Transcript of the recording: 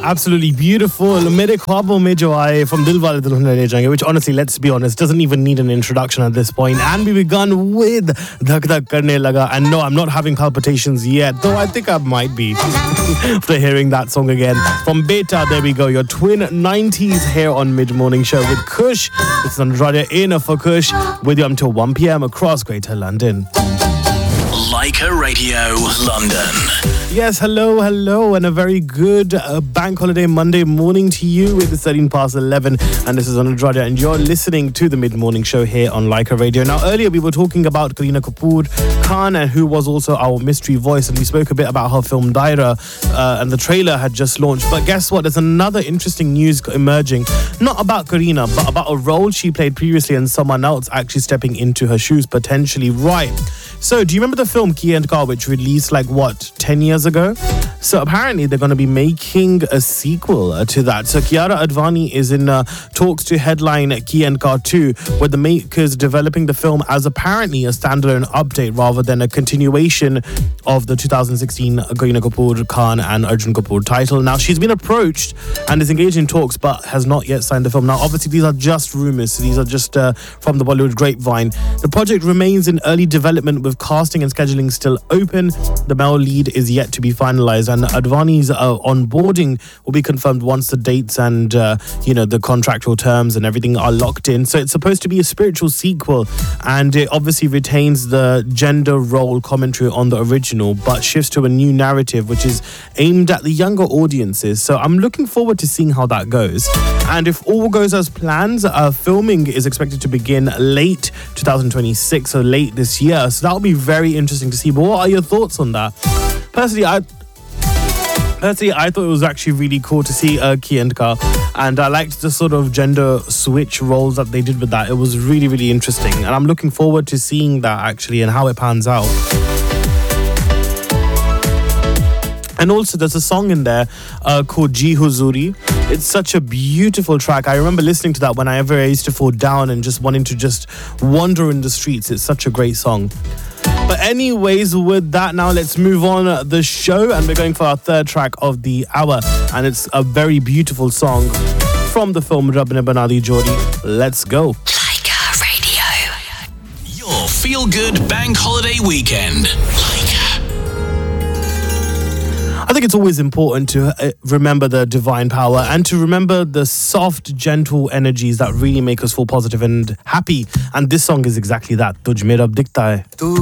Absolutely beautiful. Mere Khwabon Mein Jo Aaye from Dilwale Dulhania Le Jayenge, which honestly, let's be honest, doesn't even need an introduction at this point. And we begun with Dhak Dhak Karne Laga. And no, I'm not having palpitations yet, though I think I might be after hearing that song again. From Beta, there we go. Your twin 90s here on Mid Morning Show with Kush. This is Anuradha in for Kush with you until 1 p.m. across Greater London. Leica Radio London. Yes, hello, and a very good bank holiday Monday morning to you. It is 13 past 11, and this is Anuradha, and you're listening to the mid-morning show here on Leica Radio. Now, earlier we were talking about Kareena Kapoor Khan, who was also our mystery voice, and we spoke a bit about her film Daira, and the trailer had just launched. But guess what? There's another interesting news emerging, not about Kareena, but about a role she played previously and someone else actually stepping into her shoes potentially. Right. So, do you remember the film Ki and Ka, which released 10 years ago? So apparently they're going to be making a sequel to that. So Kiara Advani is in talks to headline Ki and Ka 2, with the makers developing the film as apparently a standalone update rather than a continuation of the 2016 Kareena Kapoor Khan and Arjun Kapoor title. Now, she's been approached and is engaged in talks but has not yet signed the film. Now, obviously, these are just rumours. These are just from the Bollywood grapevine. The project remains in early development with casting and scheduling still open. The male lead is yet to be finalised, and Advani's onboarding will be confirmed once the dates and the contractual terms and everything are locked in. So it's supposed to be a spiritual sequel, and it obviously retains the gender role commentary on the original but shifts to a new narrative which is aimed at the younger audiences. So I'm looking forward to seeing how that goes. And if all goes as planned, filming is expected to begin late 2026, so late this year. So that'll be very interesting to see. But what are your thoughts on that? Personally, I thought it was actually really cool to see Ki and Ka, and I liked the sort of gender switch roles that they did with that. It was really, really interesting, and I'm looking forward to seeing that actually and how it pans out. And also there's a song in there called Ji Huzuri. It's such a beautiful track. I remember listening to that whenever I used to fall down and just wanting to just wander in the streets. It's such a great song. But anyways, with that, now let's move on the show, and we're going for our third track of the hour, and it's a very beautiful song from the film Rab Ne Bana Di Jodi. Let's go. Leica Radio. Your feel-good bank holiday weekend. Leica. I think it's always important to remember the divine power and to remember the soft, gentle energies that really make us feel positive and happy. And this song is exactly that. Tujh mein Rab dikhta hai.